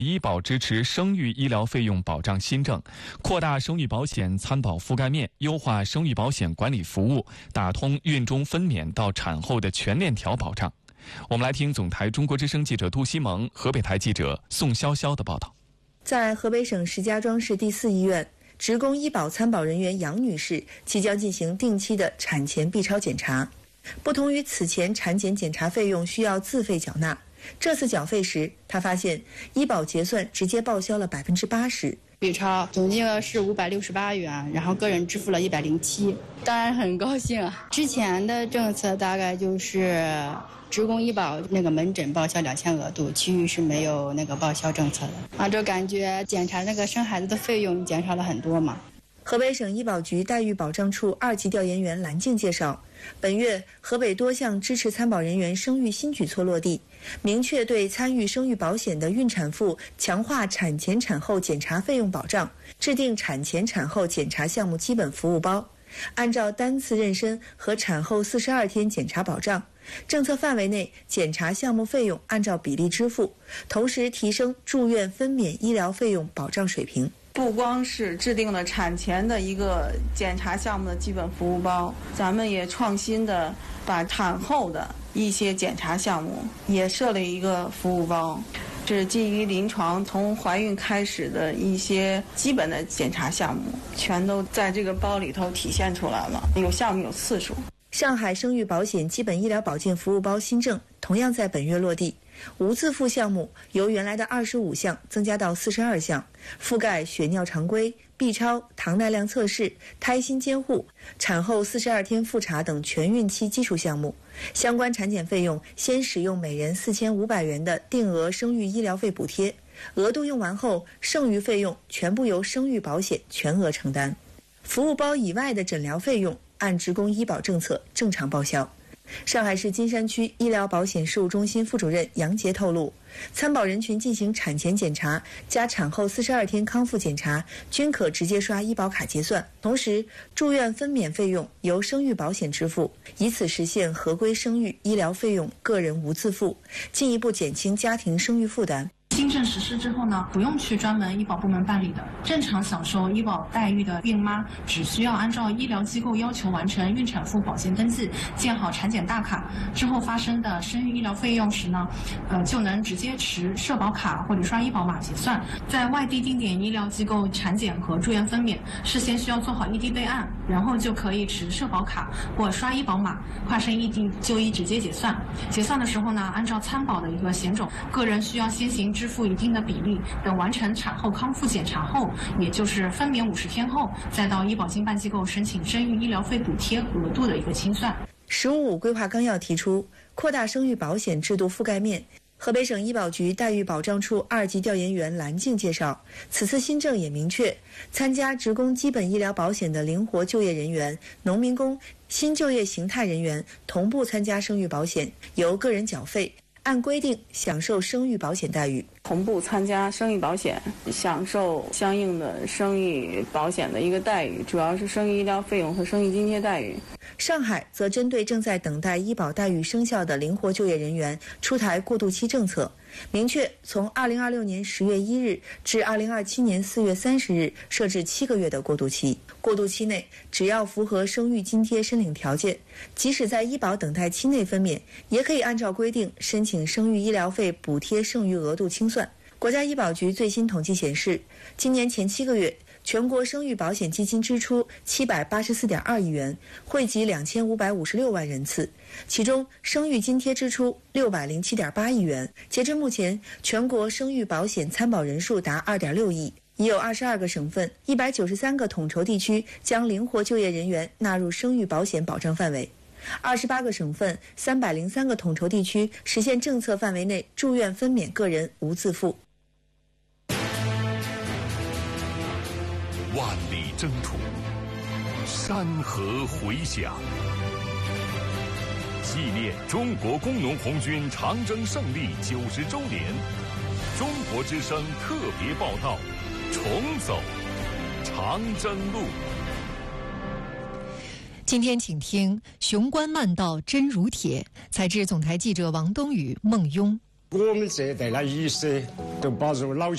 医保支持生育医疗费用保障新政，扩大生育保险参保覆盖面，优化生育保险管理服务，打通孕中分娩到产后的全链条保障。我们来听总台中国之声记者杜西蒙、河北台记者宋潇潇的报道。 在河北省石家庄市第4医院，职工医保参保人员杨女士即将进行定期的产前 B 超检查。不同于此前产检检查费用需要自费缴纳，这次缴费时，她发现医保结算直接报销了80%。 B 超总金额是568元，然后个人支付了107，当然很高兴啊。之前的政策大概就是职工医保那个门诊报销2000额度，其余是没有那个报销政策的。就感觉检查那个生孩子的费用减少了很多嘛。 河北省医保局待遇保障处2级调研员蓝静介绍，本月河北多项支持参保人员生育新举措落地，明确对参与生育保险的孕产妇强化产前产后检查费用保障，制定产前产后检查项目基本服务包，按照单次妊娠和产后42天检查保障，政策范围内检查项目费用按照比例支付，同时提升住院分娩医疗费用保障水平。 不光是制定了产前的一个检查项目的基本服务包，咱们也创新的把产后的一些检查项目也设了一个服务包，这是基于临床从怀孕开始的一些基本的检查项目，全都在这个包里头体现出来了，有项目有次数。 上海生育保险基本医疗保健服务包新政同样在本月落地，无自付项目由原来的25项增加到42项，覆盖血尿常规、B 超、糖耐量测试、胎心监护、产后42天复查等全孕期基础项目。相关产检费用先使用每人4500元的定额生育医疗费补贴，额度用完后，剩余费用全部由生育保险全额承担。服务包以外的诊疗费用按职工医保政策正常报销。上海市金山区医疗保险事务中心副主任杨杰透露，参保人群进行产前检查加产后42天康复检查均可直接刷医保卡结算，同时住院分娩费用由生育保险支付，以此实现合规生育医疗费用个人无自付，进一步减轻家庭生育负担。 新政实施之后呢，不用去专门医保部门办理的，正常享受医保待遇的孕妈，只需要按照医疗机构要求完成孕产妇保健登记，建好产检大卡之后发生的生育医疗费用时呢，就能直接持社保卡或者刷医保码结算。在外地定点医疗机构产检和住院分娩，事先需要做好异地备案，然后就可以持社保卡或刷医保码跨省异地就医直接结算。结算的时候呢，按照参保的一个险种，个人需要先行支付一定的比例，等完成产后康复检查后，也就是分娩50天后，再到医保经办机构申请生育医疗费补贴额度的一个清算。 “15+5”规划纲要提出扩大生育保险制度覆盖面。河北省医保局待遇保障处2级调研员蓝静介绍，此次新政也明确，参加职工基本医疗保险的灵活就业人员、农民工、新就业形态人员同步参加生育保险，由个人缴费，按规定享受生育保险待遇。 同步参加生育保险，享受相应的生育保险的一个待遇，主要是生育医疗费用和生育津贴待遇。 上海则针对正在等待医保待遇生效的灵活就业人员出台过渡期政策，明确从2026年10月1日至2027年4月30日设置7个月的过渡期。过渡期内，只要符合生育津贴申领条件，即使在医保等待期内分娩，也可以按照规定申请生育医疗费补贴剩余额度清算。国家医保局最新统计显示，今年前7个月，全国生育保险基金支出784.2亿元，惠及2556万人次，其中生育津贴支出607.8亿元。截至目前，全国生育保险参保人数达2.6亿，已有22个省份、193个统筹地区将灵活就业人员纳入生育保险保障范围。28个省份、303个统筹地区实现政策范围内住院分娩个人无自付。 万里征途，山河回响，纪念中国工农红军长征胜利90周年，中国之声特别报道：重走长征路。 今天请听《雄关漫道真如铁》，采自总台记者王东宇、孟庸。 我们这代的医师都把老